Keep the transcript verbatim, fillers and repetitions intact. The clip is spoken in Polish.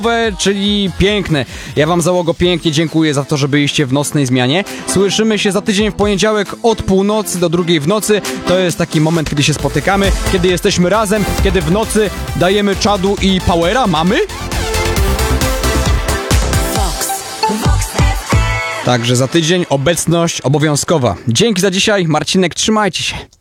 czyli piękne. Ja wam, załogo, pięknie dziękuję za to, że byliście w nocnej zmianie. Słyszymy się za tydzień w poniedziałek od północy do drugiej w nocy. To jest taki moment, kiedy się spotykamy, kiedy jesteśmy razem, kiedy w nocy dajemy czadu i powera. Mamy? Także za tydzień obecność obowiązkowa. Dzięki za dzisiaj. Marcinek, trzymajcie się.